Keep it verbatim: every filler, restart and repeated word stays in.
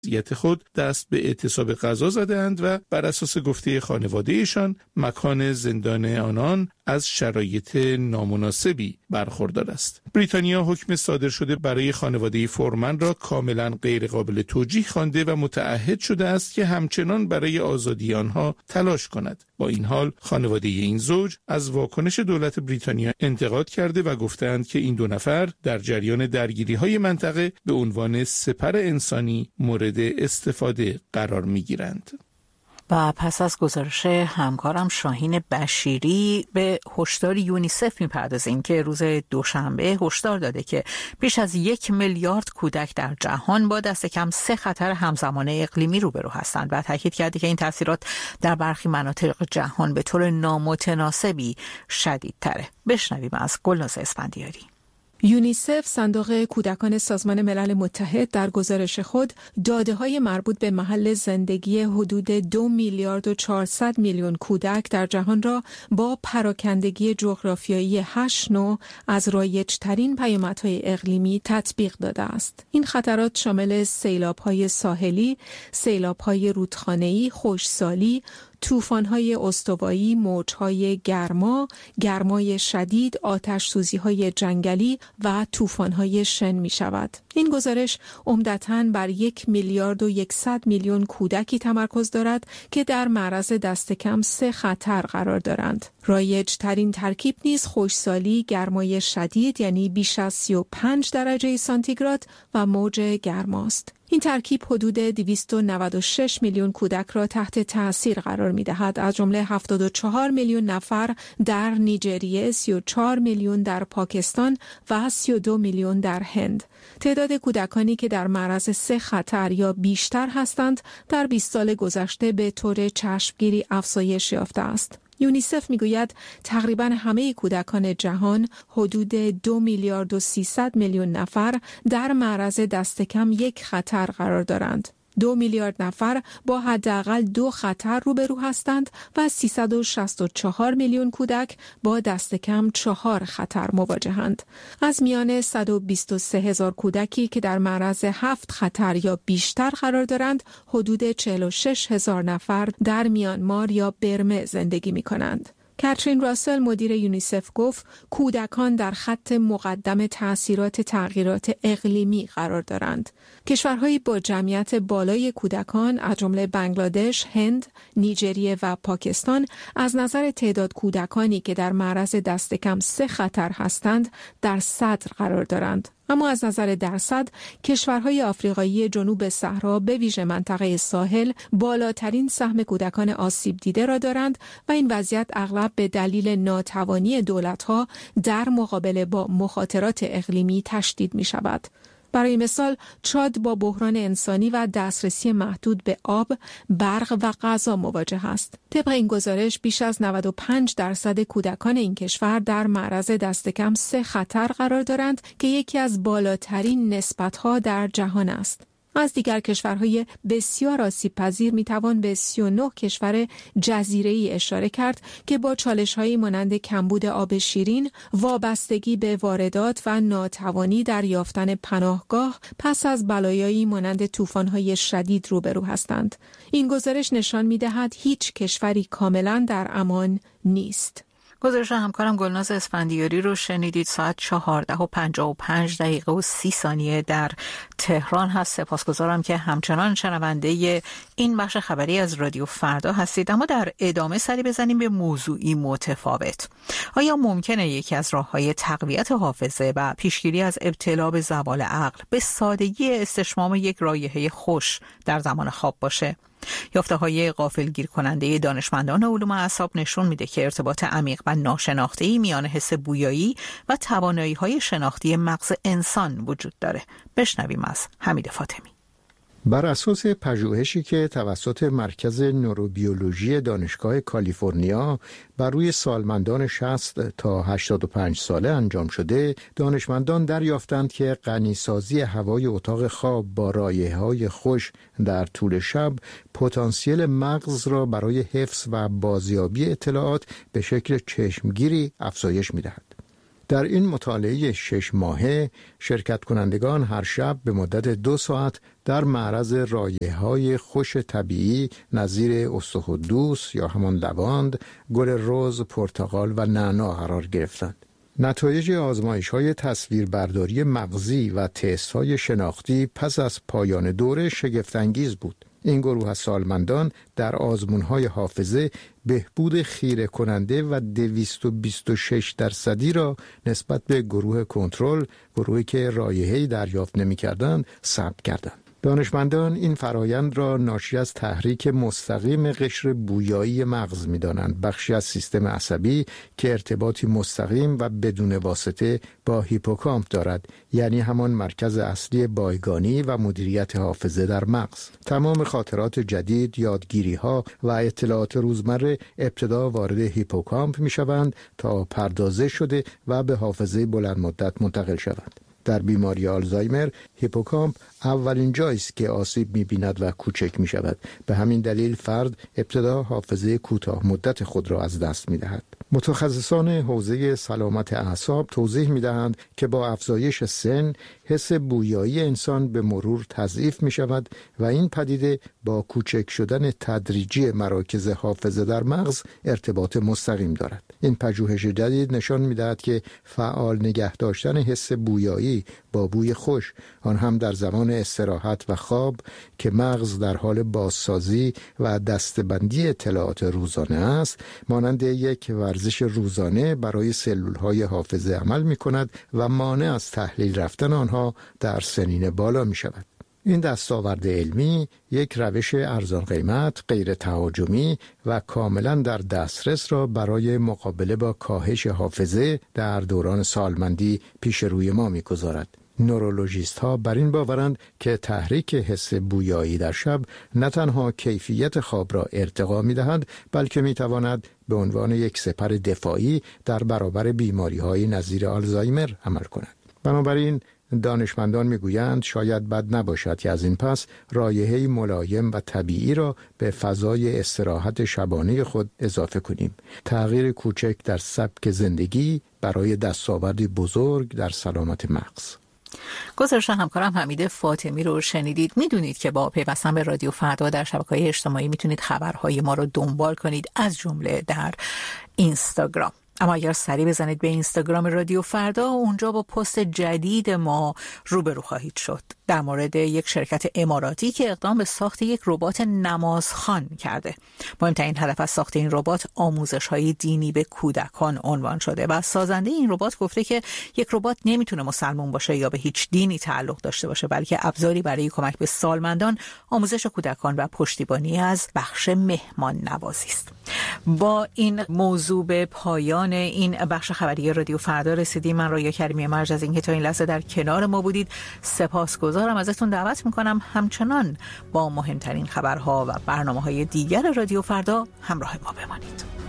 وضعیت خود دست به اعتصاب غذا زدند و بر اساس گفته خانواده‌شان مکان زندان آنان از شرایط نامناسبی برخوردار است. بریتانیا حکم صادر شده برای خانواده فورمن را کاملا غیر قابل توجیه خوانده و متعهد شده است که همچنان برای آزادی آنها تلاش کند. با این حال خانواده این زوج از واکنش دولت بریتانیا انتقاد کرده و گفتند که این دو نفر در جریان درگیری‌های منطقه به عنوان سپر انسانی مورد استفاده قرار می‌گیرند. و پس از گزارش همکارم شاهین بشیری به هشدار یونیسف می‌پردازیم که روز دوشنبه هشدار داده که بیش از یک میلیارد کودک در جهان با دست کم سه خطر همزمانه اقلیمی روبرو هستند و تاکید کرده که این تاثیرات در برخی مناطق جهان به طور نامتناسبی شدیدتره. بشنویم از گلناز اسفندیاری. یونیسف صندوق کودکان سازمان ملل متحد در گزارش خود داده‌های مربوط به محل زندگی حدود دو میلیارد و چهارصد میلیون کودک در جهان را با پراکندگی جغرافیایی هشت نوع از رایج‌ترین پیامدهای اقلیمی تطبیق داده است. این خطرات شامل سیلاب‌های ساحلی، سیلاب‌های رودخانه‌ای، خشکسالی، طوفان‌های استوایی، موج‌های گرما، گرمای شدید، آتش‌سوزی‌های جنگلی و طوفان‌های شن می‌شود. این گزارش عمدتاً بر یک میلیارد و یکصد میلیون کودکی تمرکز دارد که در معرض دست کم سه خطر قرار دارند. رایج ترین ترکیب نیز خشکسالی، گرمای شدید یعنی بیش از سی و پنج درجه سانتیگراد و موج گرماست. این ترکیب حدود دویست و نود و شش میلیون کودک را تحت تأثیر قرار می‌دهد، از جمله هفتاد و چهار میلیون نفر در نیجریه، سی و چهار میلیون در پاکستان و سی و دو میلیون در هند. تعداد کودکانی که در معرض سه خطر یا بیشتر هستند در بیست سال گذشته به طور چشمگیری افزایش یافته است. یونیسف میگوید تقریباً همه کودکان جهان حدود دو میلیارد و سیصد میلیون نفر در معرض دست کم یک خطر قرار دارند. دو میلیارد نفر با حداقل دو خطر روبرو هستند و سیصد و شصت و چهار میلیون کودک با دست کم چهار خطر مواجهند. از میان صد و بیست و سه هزار کودکی که در معرض هفت خطر یا بیشتر قرار دارند، حدود چهل و شش هزار نفر در میانمار یا برمه زندگی می کنند. کاترین راسل مدیر یونیسف گفت کودکان در خط مقدم تأثیرات تغییرات اقلیمی قرار دارند. کشورهایی با جمعیت بالای کودکان از جمله بنگلادش، هند، نیجریه و پاکستان از نظر تعداد کودکانی که در معرض دست کم سه خطر هستند در صدر قرار دارند. اما از نظر درصد کشورهای آفریقایی جنوب صحرا به ویژه منطقه ساحل بالاترین سهم کودکان آسیب دیده را دارند و این وضعیت اغلب به دلیل ناتوانی دولت‌ها در مقابله با مخاطرات اقلیمی تشدید می شود. برای مثال چاد با بحران انسانی و دسترسی محدود به آب، برق و غذا مواجه است. طبق این گزارش بیش از نود و پنج درصد کودکان این کشور در معرض دست کم سه خطر قرار دارند که یکی از بالاترین نسبت‌ها در جهان است. از دیگر کشورهای بسیار آسیب‌پذیر میتوان به سی و نه کشور جزیره‌ای اشاره کرد که با چالش‌هایی مانند کمبود آب شیرین، وابستگی به واردات و ناتوانی در یافتن پناهگاه پس از بلایایی مانند طوفان‌های شدید روبرو هستند. این گزارش نشان می‌دهد هیچ کشوری کاملاً در امان نیست. گزارش همکارم گلناز اسفندیاری رو شنیدید. ساعت چهارده و پنجاه و پنج دقیقه و سی ثانیه در تهران هست. سپاسگزارم که همچنان شنونده این بخش خبری از رادیو فردا هستید. اما در ادامه سری بزنیم به موضوعی متفاوت. آیا ممکنه یکی از راه‌های تقویت حافظه و پیشگیری از ابتلا به زوال عقل به سادگی استشمام یک رایحه خوش در زمان خواب باشه؟ یافته‌های غافلگیر کننده دانشمندان علوم اعصاب نشون میده که ارتباط عمیق و ناشناخته‌ای میان حس بویایی و توانایی‌های شناختی مغز انسان وجود داره. بشنویم از حمید فاطمی. بر اساس پژوهشی که توسط مرکز نوروبیولوژی دانشگاه کالیفرنیا بر روی سالمندان شصت تا هشتاد و پنج ساله انجام شده، دانشمندان دریافتند که غنیسازی هوای اتاق خواب با رایحه‌های خوش در طول شب پتانسیل مغز را برای حفظ و بازیابی اطلاعات به شکل چشمگیری افزایش می‌دهد. در این مطالعه شش ماهه شرکت کنندگان هر شب به مدت دو ساعت در معرض رایحه‌های خوش طبیعی نظیر استخوان‌دوس یا همان لواند، گل رز، پرتقال و نعنا قرار گرفتند. نتایج آزمایش‌های تصویربرداری مغزی و تست‌های شناختی پس از پایان دوره شگفت‌انگیز بود. این گروه از سالمندان در آزمون‌های حافظه بهبود خیره کننده و دویست و بیست و شش درصدی را نسبت به گروه کنترل، گروهی که رایحه‌ای دریافت نمی‌کردند، ثبت کردند. دانشمندان این فرایند را ناشی از تحریک مستقیم قشر بویایی مغز می‌دانند، بخشی از سیستم عصبی که ارتباطی مستقیم و بدون واسطه با هیپوکامپ دارد، یعنی همان مرکز اصلی بایگانی و مدیریت حافظه در مغز. تمام خاطرات جدید، یادگیری‌ها و اطلاعات روزمره ابتدا وارد هیپوکامپ می‌شوند تا پردازش شده و به حافظه بلند مدت منتقل شوند. در بیماری آلزایمر هیپوکامپ اولین جایی است که آسیب می‌بیند و کوچک می‌شود. به همین دلیل فرد ابتدا حافظه کوتاه مدت خود را از دست می‌دهد. متخصصان حوزه سلامت اعصاب توضیح می‌دهند که با افزایش سن حس بویایی انسان به مرور تضعیف می‌شود و این پدیده با کوچک شدن تدریجی مراکز حافظه در مغز ارتباط مستقیم دارد. این پژوهش جدید نشان می‌دهد که فعال نگه داشتن حس بویایی با بوی خوش، آن هم در زمان استراحت و خواب که مغز در حال بازسازی و دسته‌بندی اطلاعات روزانه است، مانند یک ورزش روزانه برای سلول‌های حافظه عمل می‌کند و مانع از تحلیل رفتن آنها در سنین بالا می‌شود. این دستاورد علمی یک روش ارزان قیمت، غیر تهاجمی و کاملا در دسترس را برای مقابله با کاهش حافظه در دوران سالمندی پیش روی ما می‌گذارد. نورولوژیست ها بر این باورند که تحریک حس بویایی در شب نه تنها کیفیت خواب را ارتقا می دهد، بلکه می تواند به عنوان یک سپر دفاعی در برابر بیماری های نظیر آلزایمر عمل کند. بنابراین دانشمندان میگویند شاید بد نباشد که از این پس رایحه‌ای ملایم و طبیعی را به فضای استراحت شبانه خود اضافه کنیم. تغییر کوچک در سبک زندگی برای دستاوردی بزرگ در سلامت مغز. گزارش همکارم حمید فاطمی رو شنیدید. میدونید که با پیوستن به رادیو فردا در شبکه‌های اجتماعی میتونید خبرهای ما رو دنبال کنید، از جمله در اینستاگرام. اما اگر سری بزنید به اینستاگرام رادیو فردا، اونجا با پست جدید ما روبرو خواهید شد در مورد یک شرکت اماراتی که اقدام به ساخت یک ربات نمازخوان کرده. مهمترین هدف از ساخت این ربات آموزش‌های دینی به کودکان عنوان شده و سازنده این ربات گفته که یک ربات نمیتونه مسلمان باشه یا به هیچ دینی تعلق داشته باشه، بلکه ابزاری برای کمک به سالمندان، آموزش کودکان و پشتیبانی از بخش مهمان نوازی است. با این موضوع به پایان این بخش خبری رادیو فردا رسیدیم. من رؤیا کریمی مرج از اینکه تا این لحظه در کنار ما بودید سپاسگزارم. ازتون دعوت میکنم همچنان با مهمترین خبرها و برنامه‌های دیگر رادیو فردا همراه ما بمانید.